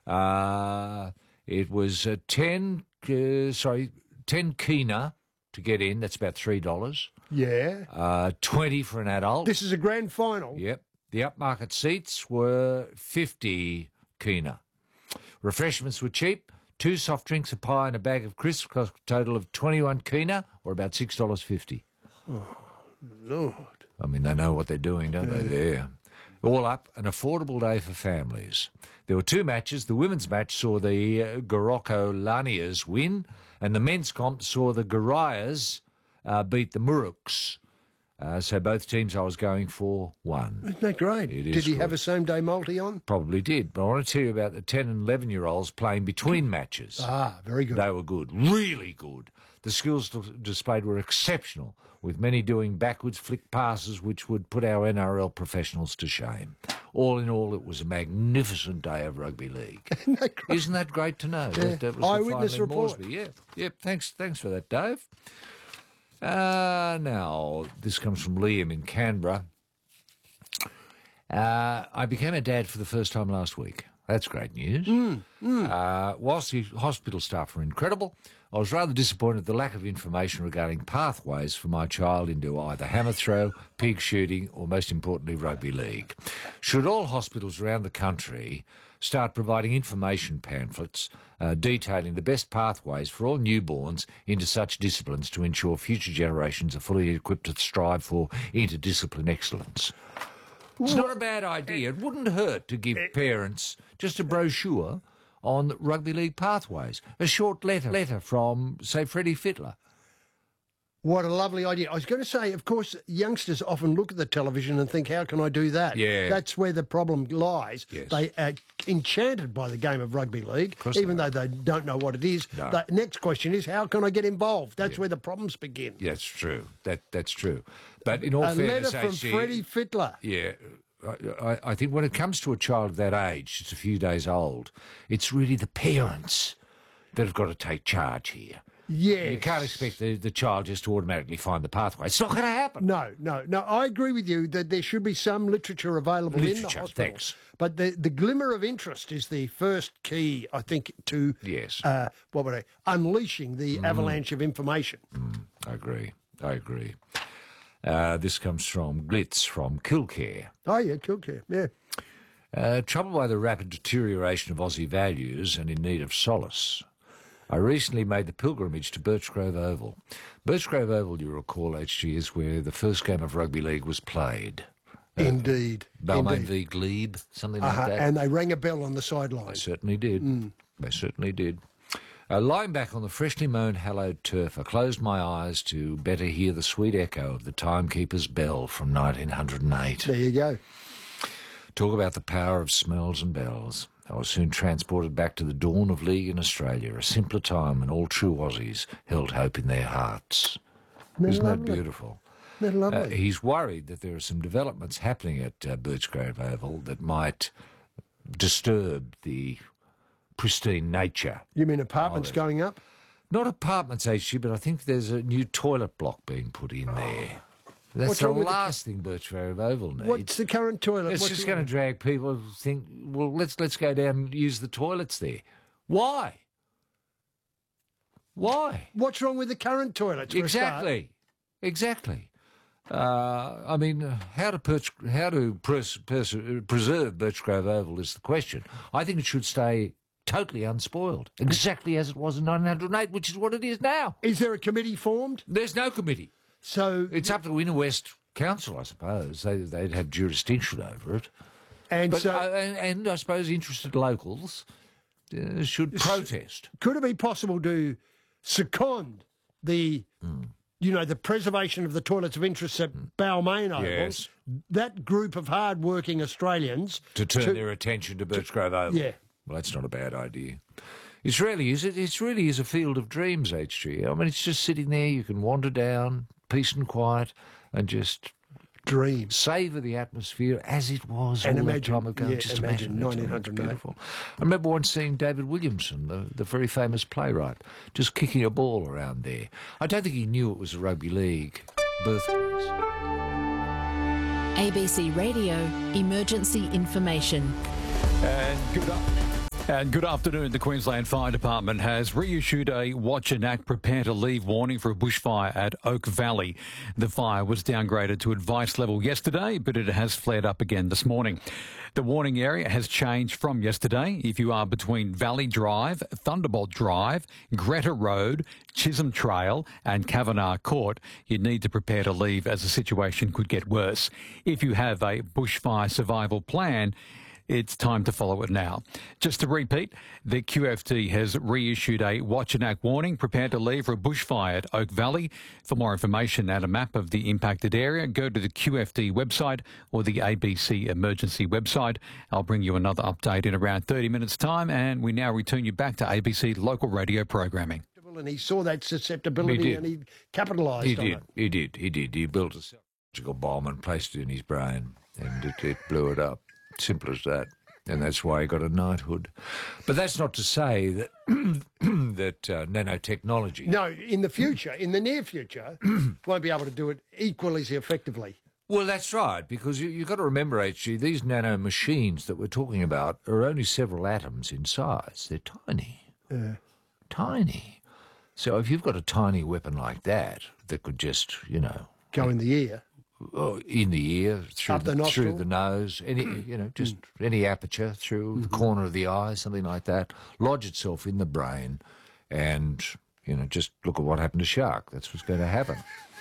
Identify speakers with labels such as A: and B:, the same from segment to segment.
A: It was 10 kina to get in. That's about $3.
B: Yeah.
A: 20 for an adult.
B: This is a grand final.
A: Yep. The upmarket seats were 50 kina. Refreshments were cheap. 2 soft drinks, a pie and a bag of crisps cost a total of 21 kina, or about $6.50.
B: Oh, Lord.
A: I mean, they know what they're doing, don't they, there? All up, an affordable day for families. There were 2 matches. The women's match saw the Goroko Lanias win, and the men's comp saw the Garayas beat the Muruks. So both teams I was going for won.
B: Isn't that great? Did he have a same-day multi on?
A: Probably did. But I want to tell you about the 10 and 11-year-olds playing between matches.
B: Ah, very good.
A: They were good, really good. The skills displayed were exceptional, with many doing backwards flick passes which would put our NRL professionals to shame. All in all, it was a magnificent day of rugby league. Isn't that great to know?
B: Yeah.
A: That was
B: Eyewitness report.
A: Moresby. Yeah. Thanks for that, Dave. Now, this comes from Liam in Canberra. I became a dad for the first time last week. That's great news. Whilst the hospital staff were incredible, I was rather disappointed at the lack of information regarding pathways for my child into either hammer throw, pig shooting, or most importantly, rugby league. Should all hospitals around the country start providing information pamphlets detailing the best pathways for all newborns into such disciplines to ensure future generations are fully equipped to strive for interdiscipline excellence? It's not a bad idea. It wouldn't hurt to give parents just a brochure on rugby league pathways, a short letter from, say, Freddie Fittler.
B: What a lovely idea. I was going to say, of course, youngsters often look at the television and think, how can I do that?
A: Yeah.
B: That's where the problem lies.
A: Yes.
B: They are enchanted by the game of rugby league, even though they don't know what it is.
A: No.
B: The next question is, how can I get involved? That's where the problems begin.
A: Yeah, that's true. That's true. But in all
B: A
A: fairness,
B: letter from Freddie Fittler.
A: Yeah. I think when it comes to a child of that age, just a few days old, it's really the parents that have got to take charge here.
B: Yes.
A: You can't expect the child just to automatically find the pathway. It's not going to happen.
B: No. I agree with you that there should be some literature available in the hospital.
A: Thanks.
B: But the glimmer of interest is the first key, I think, to unleashing the avalanche of information.
A: I agree. This comes from Glitz from Killcare.
B: Oh, yeah, Killcare, yeah.
A: Troubled by the rapid deterioration of Aussie values and in need of solace, I recently made the pilgrimage to Birchgrove Oval. Birchgrove Oval, you recall, HG, is where the first game of rugby league was played.
B: Indeed.
A: Balmain v Glebe, something like that.
B: And they rang a bell on the sideline.
A: They certainly did. They certainly did. Lying back on the freshly mown, hallowed turf, I closed my eyes to better hear the sweet echo of the timekeeper's bell from 1908.
B: There you go.
A: Talk about the power of smells and bells. I was soon transported back to the dawn of league in Australia, a simpler time when all true Aussies held hope in their hearts. Isn't that beautiful?
B: Isn't that lovely?
A: He's worried that there are some developments happening at Birchgrove Oval that might disturb the pristine nature.
B: You mean apartments going up?
A: Not apartments, actually, but I think there's a new toilet block being put in there. That's
B: What's
A: the
B: wrong with
A: last thing Birchgrove Oval needs.
B: What's the current toilet?
A: It's just going to drag people to think, well, let's go down and use the toilets there. Why?
B: What's wrong with the current toilets?
A: Exactly. I mean, how to preserve Birchgrove Oval is the question. I think it should stay totally unspoiled, exactly as it was in 1908, which is what it is now.
B: Is there a committee formed?
A: There's no committee.
B: So
A: it's up to the Inner West Council, I suppose. They'd have jurisdiction over it.
B: And
A: I suppose interested locals should protest.
B: Could it be possible to second the preservation of the toilets of interest at Balmain Oval?
A: Yes.
B: That group of hard-working Australians
A: to turn their attention to Birchgrove Oval.
B: Yeah.
A: Well, that's not a bad idea. It really is a field of dreams, HG. I mean, it's just sitting there. You can wander down, peace and quiet, and just
B: dream,
A: savour the atmosphere as it was
B: and
A: all
B: imagine,
A: that time ago.
B: Yeah,
A: just
B: imagine 1908.
A: Beautiful. I remember once seeing David Williamson, the very famous playwright, just kicking a ball around there. I don't think he knew it was a rugby league birthplace.
C: ABC Radio Emergency Information.
A: And good up.
C: And good afternoon. The Queensland Fire Department has reissued a watch and act, prepare to leave warning for a bushfire at Oak Valley. The fire was downgraded to advice level yesterday, but it has flared up again this morning. The warning area has changed from yesterday. If you are between Valley Drive, Thunderbolt Drive, Greta Road, Chisholm Trail and Kavanagh Court, you need to prepare to leave as the situation could get worse. If you have a bushfire survival plan, it's time to follow it now. Just to repeat, the QFD has reissued a watch and act warning, prepare to leave for a bushfire at Oak Valley. For more information and a map of the impacted area, go to the QFD website or the ABC emergency website. I'll bring you another update in around 30 minutes' time, and we now return you back to ABC local radio programming.
B: And he saw that susceptibility and he capitalised on it.
A: He did. He built a psychological bomb and placed it in his brain, and it blew it up. Simple as that. And that's why he got a knighthood. But that's not to say that that nanotechnology...
B: No, in the future, in the near future, won't be able to do it equally as effectively.
A: Well, that's right, because you've got to remember, HG, these nano machines that we're talking about are only several atoms in size. They're tiny. Tiny. So if you've got a tiny weapon like that could just,
B: Go in the ear.
A: In the ear, through the nose, just any aperture through the corner of the eye, something like that, lodge itself in the brain, and just look at what happened to Shark. That's what's going to happen.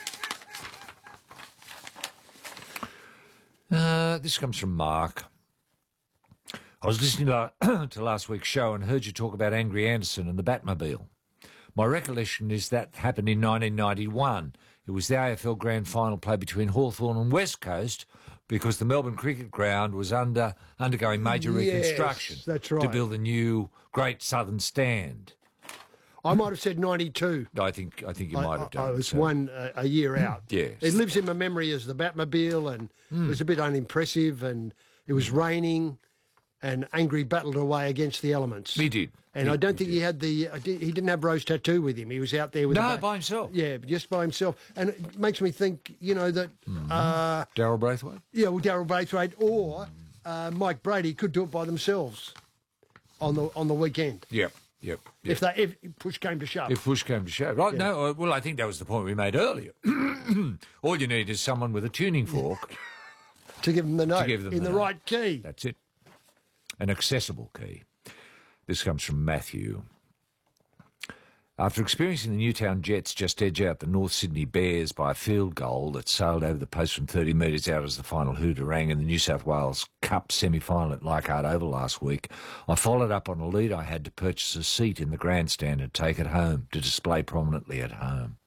A: This comes from Mark. I was listening to last week's show and heard you talk about Angry Anderson and the Batmobile. My recollection is that happened in 1991. It was the AFL Grand Final play between Hawthorn and West Coast because the Melbourne Cricket Ground was undergoing major reconstruction.
B: That's right.
A: To build a new Great Southern Stand.
B: I might have said 92.
A: I think you might have done.
B: I was one a year out.
A: Yes.
B: It lives in my memory as the Batmobile, and it was a bit unimpressive, and it was raining, and Angry battled away against the elements.
A: He did.
B: And I don't think he had he didn't have Rose Tattoo with him. He was out there with
A: by himself.
B: Yeah, just by himself. And it makes me think, that...
A: Darryl Braithwaite?
B: Yeah, well, Darryl Braithwaite or Mike Brady could do it by themselves on the weekend.
A: Yep.
B: If push came to shove.
A: If push came to shove. Right,
B: Yeah.
A: no, well, I think that was the point we made earlier. All you need is someone with a tuning fork.
B: To give them the note in the
A: note.
B: right key.
A: That's it. An accessible key. This comes from Matthew. After experiencing the Newtown Jets just edge out the North Sydney Bears by a field goal that sailed over the post from 30 metres out as the final hooter rang in the New South Wales Cup semi-final at Leichhardt Oval last week, I followed up on a lead I had to purchase a seat in the grandstand and take it home to display prominently at home.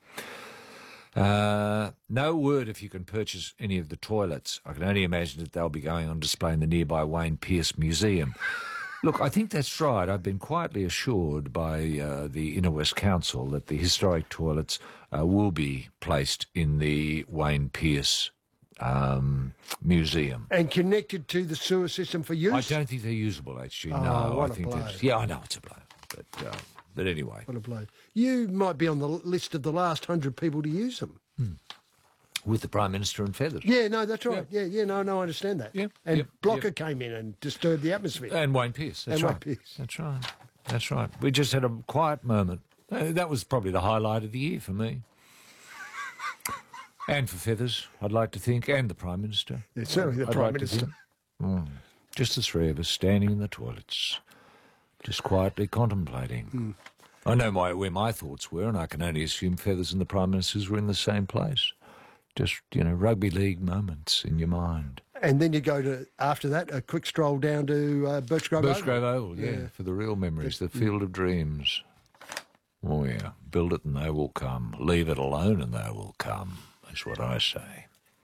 A: No word if you can purchase any of the toilets. I can only imagine that they'll be going on display in the nearby Wayne Pearce Museum. Look, I think that's right. I've been quietly assured by the Inner West Council that the historic toilets will be placed in the Wayne Pearce Museum.
B: And connected to the sewer system for use?
A: I don't think they're usable, actually.
B: Oh,
A: no,
B: what
A: I
B: a
A: think
B: blow.
A: that's... Yeah, I know it's a blow. But anyway.
B: What a blow. You might be on the list of the last 100 people to use them.
A: With the Prime Minister and feathers.
B: Yeah, no, that's right. Yeah, no, I understand that.
A: Yeah,
B: And
A: yeah,
B: Blocker came in and disturbed the atmosphere.
A: And Wayne Pearce. That's
B: And Wayne
A: right.
B: Pearce.
A: That's right. We just had a quiet moment. That was probably the highlight of the year for me. And for feathers, I'd like to think, and the Prime Minister.
B: Yeah, certainly the
A: I'd
B: Prime
A: like to
B: Minister.
A: think. Just the three of us standing in the toilets, just quietly contemplating. I know where my thoughts were, and I can only assume feathers and the Prime Ministers were in the same place. Just, rugby league moments in your mind.
B: And then you go to, after that, a quick stroll down to Birchgrove Oval.
A: Birchgrove Oval, yeah, for the real memories, the Field of Dreams. Oh, yeah. Build it and they will come. Leave it alone and they will come, is what I say.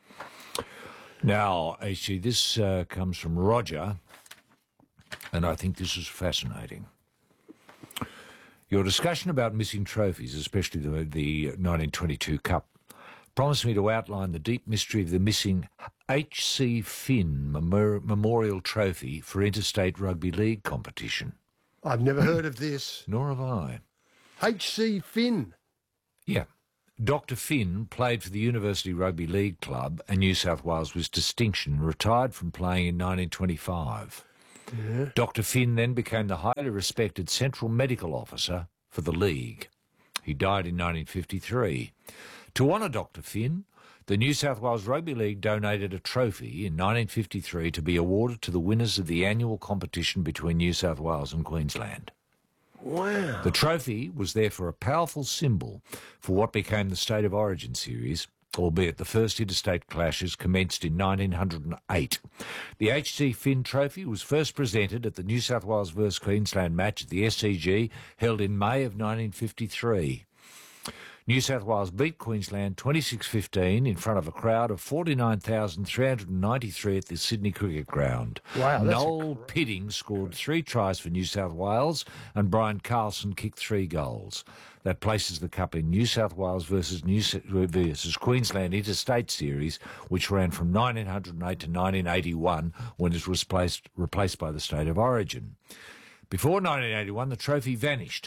A: Now, HG, this comes from Roger, and I think this is fascinating. Your discussion about missing trophies, especially the 1922 Cup, promised me to outline the deep mystery of the missing H.C. Finn Memorial Trophy for Interstate Rugby League competition.
B: I've never heard of this.
A: Nor have I.
B: H.C. Finn.
A: Yeah. Dr. Finn played for the University Rugby League Club and New South Wales with distinction, retired from playing in 1925. Dr. Finn then became the highly respected Central Medical Officer for the League. He died in 1953. To honour Dr. Finn, the New South Wales Rugby League donated a trophy in 1953 to be awarded to the winners of the annual competition between New South Wales and Queensland.
B: Wow.
A: The trophy was therefore a powerful symbol for what became the State of Origin series, albeit the first interstate clashes commenced in 1908. The H.C. Finn Trophy was first presented at the New South Wales vs Queensland match at the SCG, held in May of 1953. New South Wales beat Queensland 26-15 in front of a crowd of 49,393 at the Sydney Cricket Ground.
B: Wow, that's
A: Noel Pidding scored 3 tries for New South Wales and Brian Carlson kicked 3 goals. That places the Cup in New South Wales versus Queensland Interstate Series, which ran from 1908 to 1981 when it was replaced by the State of Origin. Before 1981, the trophy vanished.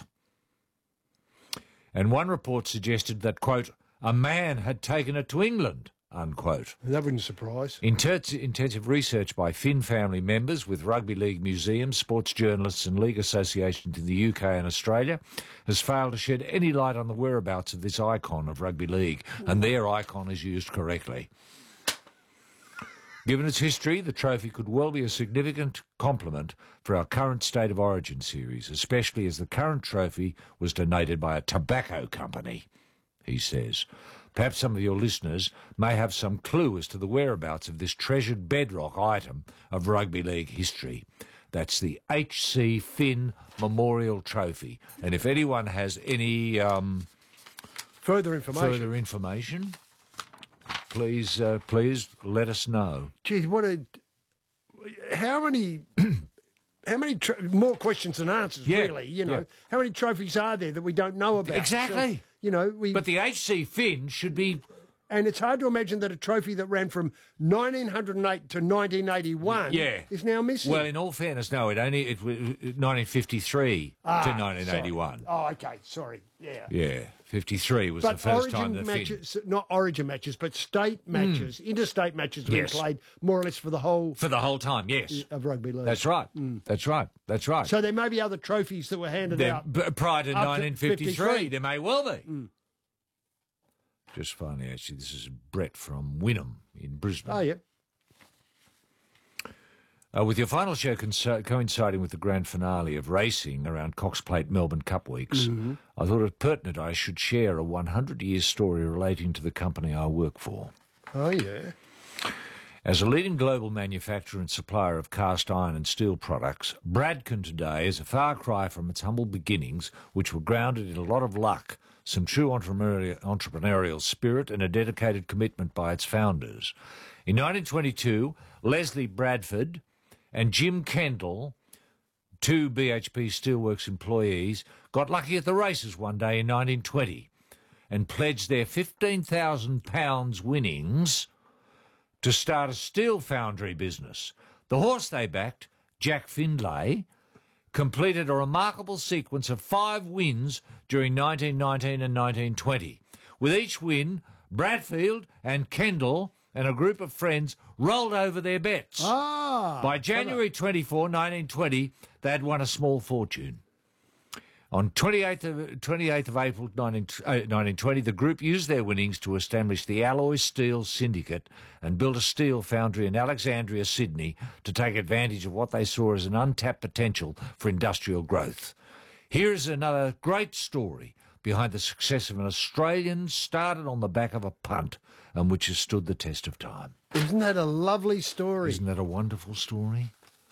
A: And one report suggested that, quote, a man had taken it to England, unquote.
B: That wouldn't surprise.
A: Intensive research by Finn family members with rugby league museums, sports journalists and league associations in the UK and Australia has failed to shed any light on the whereabouts of this icon of rugby league, and their icon is used correctly. Given its history, the trophy could well be a significant compliment for our current State of Origin series, especially as the current trophy was donated by a tobacco company, he says. Perhaps some of your listeners may have some clue as to the whereabouts of this treasured bedrock item of rugby league history. That's the H.C. Finn Memorial Trophy. And if anyone has any
B: Further
A: information, please let us know.
B: Geez, how many more questions than answers, really, you know. How many trophies are there that we don't know about?
A: Exactly.
B: So, you know,
A: But the H.C. Finn should be...
B: And it's hard to imagine that a trophy that ran from 1908 to 1981 is now missing.
A: Well, in all fairness, no, it was 1953 to 1981.
B: Sorry. Oh, okay, sorry.
A: Yeah, 53 was the first time the
B: matches, not origin matches, but state matches, interstate matches have been played more or less for the whole
A: time, yes.
B: Of rugby league.
A: That's right. That's right.
B: So there may be other trophies that were handed out
A: prior to 1953.
B: 53.
A: There may well be. Just finally, actually, this is Brett from Wynnum in Brisbane.
B: Oh, yeah.
A: With your final show coinciding with the grand finale of racing around Cox Plate Melbourne Cup weeks, I thought it pertinent I should share a 100-year story relating to the company I work for.
B: Oh, yeah.
A: As a leading global manufacturer and supplier of cast iron and steel products, Bradken today is a far cry from its humble beginnings, which were grounded in a lot of luck, some true entrepreneurial spirit and a dedicated commitment by its founders. In 1922, Leslie Bradford and Jim Kendall, 2 BHP Steelworks employees, got lucky at the races one day in 1920 and pledged their £15,000 winnings to start a steel foundry business. The horse they backed, Jack Findlay, completed a remarkable sequence of 5 wins during 1919 and 1920. With each win, Bradfield and Kendall and a group of friends rolled over their bets. By January 24, 1920, they had won a small fortune. On 28th of April 1920, the group used their winnings to establish the Alloy Steel Syndicate and built a steel foundry in Alexandria, Sydney, to take advantage of what they saw as an untapped potential for industrial growth. Here is another great story behind the success of an Australian started on the back of a punt and which has stood the test of time.
B: Isn't that a lovely story?
A: Isn't that a wonderful story?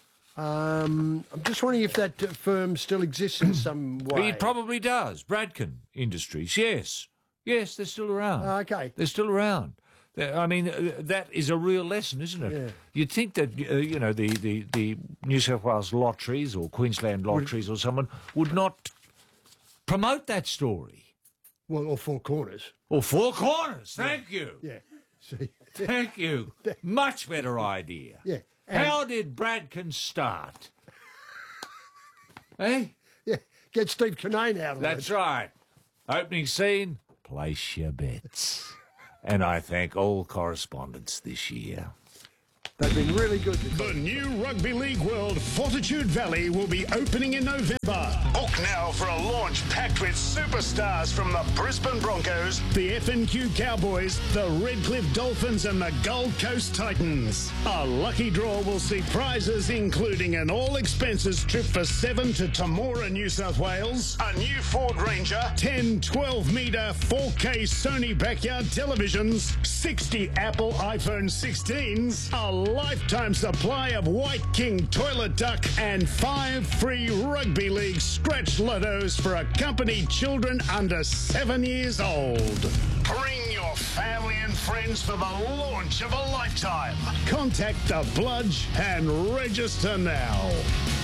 B: I'm just wondering if that firm still exists in some way.
A: It probably does. Bradken Industries, yes. Yes, they're still around.
B: Okay.
A: They're still around. I mean, that is a real lesson, isn't it?
B: Yeah.
A: You'd think that, the New South Wales lotteries or Queensland lotteries or someone would not promote that story.
B: Well, or Four Corners.
A: Or Four Corners, thank you.
B: Yeah. See?
A: Thank you. Much better idea.
B: Yeah.
A: How did Bradken start? Eh?
B: Yeah. Get Steve Kinane out of it.
A: That's right. Opening scene, place your bets. And I thank all correspondents this year.
B: They've been really good.
D: The new Rugby League World Fortitude Valley will be opening in November. Book now for a launch packed with superstars from the Brisbane Broncos, the FNQ Cowboys, the Redcliffe Dolphins and the Gold Coast Titans. A lucky draw will see prizes including an all-expenses trip for 7 to Temora, New South Wales, a new Ford Ranger, 10 12-metre 4K Sony backyard televisions, 60 Apple iPhone 16s, a lifetime supply of White King toilet duck, and 5 free Rugby League scratch lottos for accompanied children under 7 years old. Bring your family and friends for the launch of a lifetime. Contact the Bludge and register now.